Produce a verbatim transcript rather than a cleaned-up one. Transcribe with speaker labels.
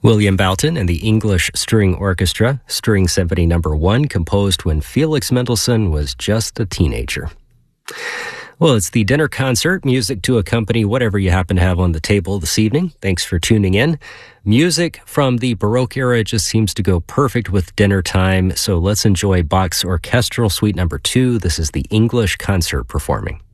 Speaker 1: William Boughton and the English String Orchestra, String Symphony Number One, composed when Felix Mendelssohn was just a teenager. Well, it's the dinner concert, music to accompany whatever you happen to have on the table this evening. Thanks for tuning in. Music from the Baroque era just seems to go perfect with dinner time, so let's enjoy Bach's Orchestral Suite Number Two. This is the English Concert performing.